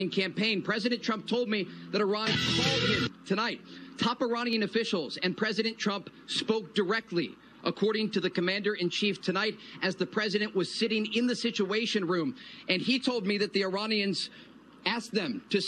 campaign. President Trump told me that Iran called him tonight. Top Iranian officials and President Trump spoke directly, according to the commander-in-chief tonight, as the president was sitting in the Situation Room. And he told me that the Iranians asked them to